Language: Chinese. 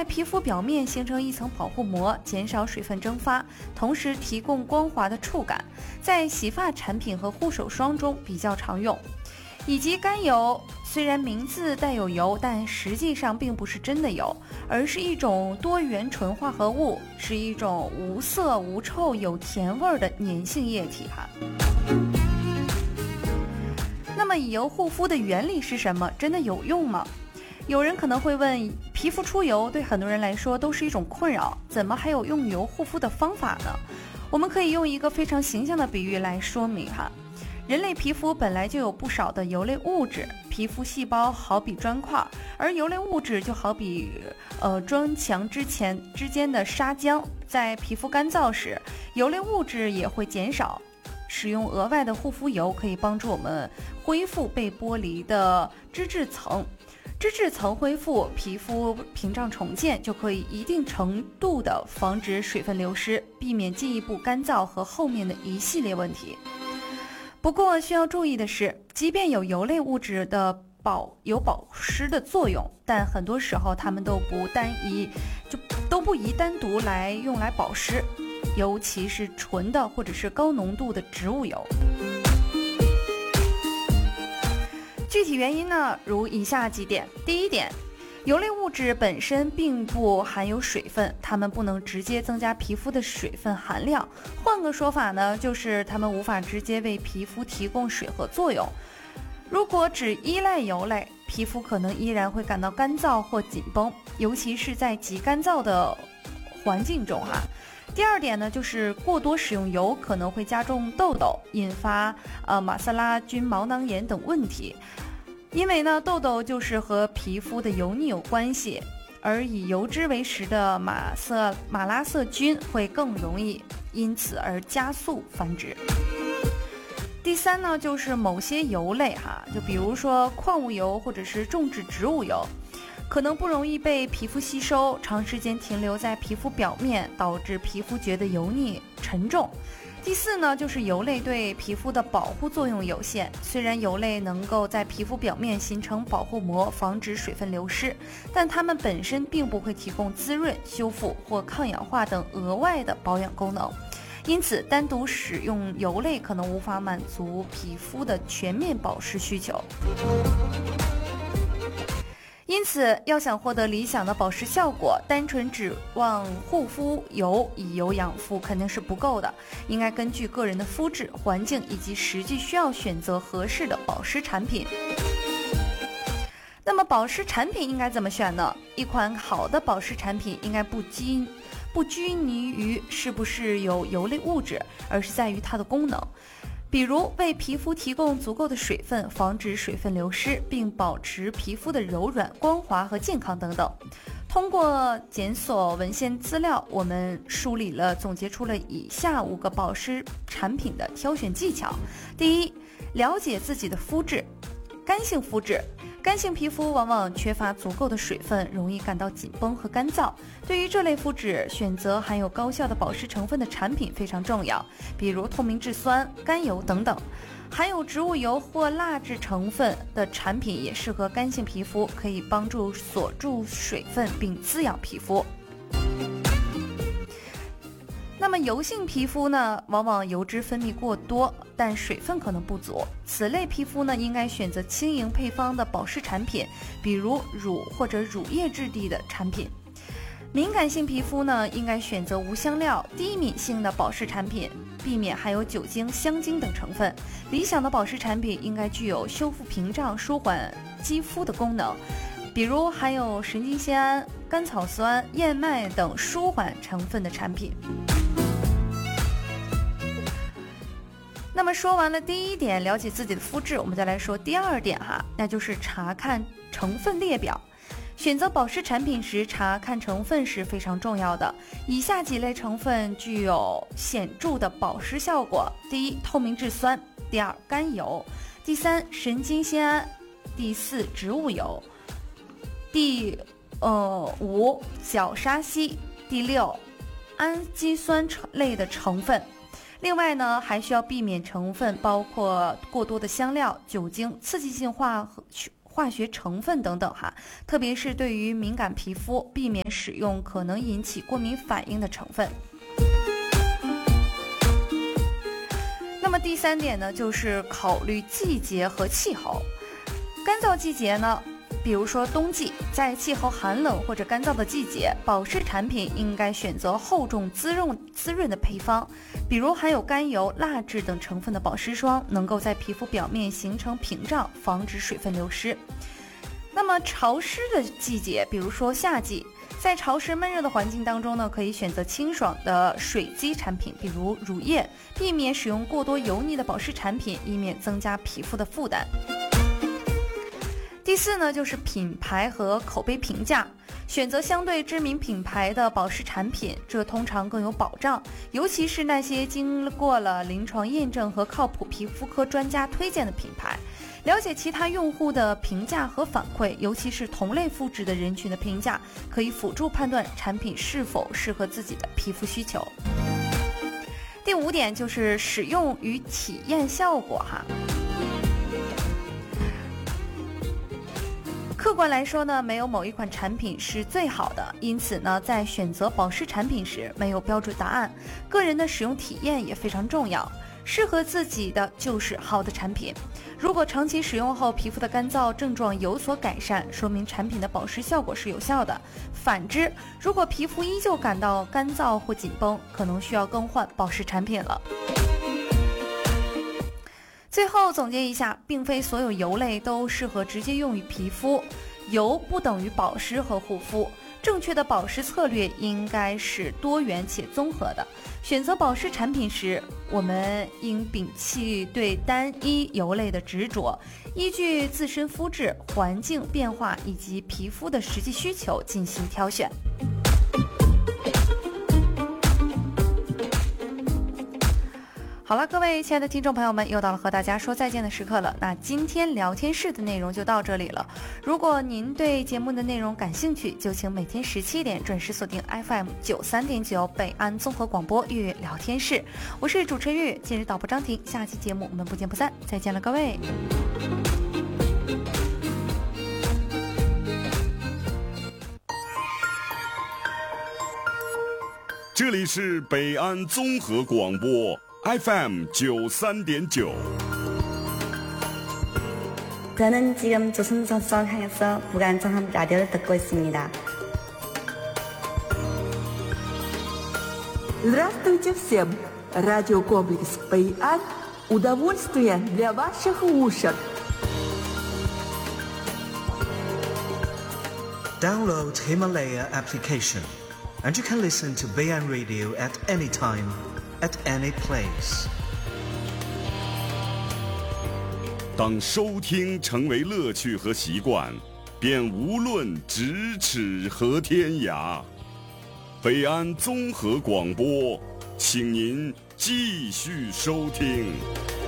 在皮肤表面形成一层保护膜，减少水分蒸发，同时提供光滑的触感，在洗发产品和护手霜中比较常用。以及甘油，虽然名字带有油，但实际上并不是真的油，而是一种多元醇化合物，是一种无色无臭有甜味的粘性液体哈。那么以油护肤的原理是什么？真的有用吗？有人可能会问，皮肤出油对很多人来说都是一种困扰，怎么还有用油护肤的方法呢？我们可以用一个非常形象的比喻来说明哈。人类皮肤本来就有不少的油类物质，皮肤细胞好比砖块，而油类物质就好比砖墙之间的砂浆，在皮肤干燥时，油类物质也会减少。使用额外的护肤油可以帮助我们恢复被剥离的脂质层，脂质层恢复，皮肤屏障重建，就可以一定程度的防止水分流失，避免进一步干燥和后面的一系列问题。不过需要注意的是，即便有油类物质的有保湿的作用，但很多时候它们都不宜单独来用来保湿，尤其是纯的或者是高浓度的植物油。具体原因呢，如以下几点。第一点，油类物质本身并不含有水分，它们不能直接增加皮肤的水分含量。换个说法呢，就是它们无法直接为皮肤提供水合作用。如果只依赖油类，皮肤可能依然会感到干燥或紧绷，尤其是在极干燥的环境中哈。第二点呢，就是过多使用油可能会加重痘痘，引发马萨拉菌毛囊炎等问题。因为呢，痘痘就是和皮肤的油腻有关系，而以油脂为食的马拉色菌会更容易因此而加速繁殖。第三呢，就是某些油类哈，就比如说矿物油或者是种植植物油，可能不容易被皮肤吸收，长时间停留在皮肤表面，导致皮肤觉得油腻沉重。第四呢，就是油类对皮肤的保护作用有限，虽然油类能够在皮肤表面形成保护膜，防止水分流失，但它们本身并不会提供滋润、修复或抗氧化等额外的保养功能。因此，单独使用油类可能无法满足皮肤的全面保湿需求。因此，要想获得理想的保湿效果，单纯指望护肤油以油养肤肯定是不够的，应该根据个人的肤质、环境以及实际需要选择合适的保湿产品。那么保湿产品应该怎么选呢？一款好的保湿产品应该不拘泥于是不是有油类物质，而是在于它的功能。比如为皮肤提供足够的水分，防止水分流失，并保持皮肤的柔软、光滑和健康等等。通过检索文献资料，我们总结出了以下5个保湿产品的挑选技巧。第一，了解自己的肤质。干性肤质，干性皮肤往往缺乏足够的水分，容易感到紧绷和干燥。对于这类肤质，选择含有高效的保湿成分的产品非常重要，比如透明质酸、甘油等等。含有植物油或蜡质成分的产品也适合干性皮肤，可以帮助锁住水分并滋养皮肤。那么油性皮肤呢，往往油脂分泌过多，但水分可能不足。此类皮肤呢，应该选择轻盈配方的保湿产品，比如乳或者乳液质地的产品。敏感性皮肤呢，应该选择无香料、低敏性的保湿产品，避免含有酒精、香精等成分。理想的保湿产品应该具有修复屏障、舒缓肌肤的功能，比如含有神经酰胺、甘草酸、燕麦等舒缓成分的产品。那么说完了第一点，了解自己的肤质，我们再来说第二点哈，那就是查看成分列表。选择保湿产品时，查看成分是非常重要的。以下几类成分具有显著的保湿效果：第一，透明质酸；第二，甘油；第三，神经酰胺；第四，植物油；第五，角鲨烯；第六，氨基酸类的成分。另外呢，还需要避免成分包括过多的香料、酒精、刺激性化化学成分等等哈，特别是对于敏感皮肤，避免使用可能引起过敏反应的成分。那么第3点呢，就是考虑季节和气候。干燥季节呢，比如说冬季，在气候寒冷或者干燥的季节，保湿产品应该选择厚重滋润的配方，比如含有甘油、蜡质等成分的保湿霜，能够在皮肤表面形成屏障，防止水分流失。那么潮湿的季节，比如说夏季，在潮湿闷热的环境当中呢，可以选择清爽的水基产品，比如乳液，避免使用过多油腻的保湿产品，以免增加皮肤的负担。第4呢，就是品牌和口碑评价，选择相对知名品牌的保湿产品，这通常更有保障，尤其是那些经过了临床验证和靠谱皮肤科专家推荐的品牌。了解其他用户的评价和反馈，尤其是同类肤质的人群的评价，可以辅助判断产品是否适合自己的皮肤需求。第5点就是使用与体验效果哈。客观来说呢，没有某一款产品是最好的，因此呢，在选择保湿产品时没有标准答案，个人的使用体验也非常重要。适合自己的就是好的产品。如果长期使用后皮肤的干燥症状有所改善，说明产品的保湿效果是有效的。反之，如果皮肤依旧感到干燥或紧绷，可能需要更换保湿产品了。最后总结一下，并非所有油类都适合直接用于皮肤，油不等于保湿和护肤。正确的保湿策略应该是多元且综合的。选择保湿产品时，我们应摒弃对单一油类的执着，依据自身肤质、环境变化以及皮肤的实际需求进行挑选。好了，各位亲爱的听众朋友们，又到了和大家说再见的时刻了。那今天聊天室的内容就到这里了。如果您对节目的内容感兴趣，就请每天17点准时锁定 FM 93.9北安综合广播粤语聊天室。我是主持人粤，今日导播张婷，下期节目我们不见不散，再见了各位。 这里是北安综合广播FM 93.9. 저는 지금 조선전선 향해서 무관정한 라디오를 듣고 있습니다. Здравствуйте всем! Радиокомплекс «Пэйан» – удовольствие для ваших ушек. Download Himalaya application and you can listen to Bayan Radio at any time, at any place. 当收听成为乐趣和习惯，便无论咫尺和天涯。北安综合广播，请您继续收听。